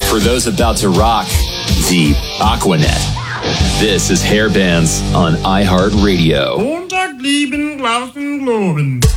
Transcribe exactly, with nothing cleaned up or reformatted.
For those about to rock the Aquanet, this is Hairbands on iHeartRadio. Montag, lieben, Glauben, Globen.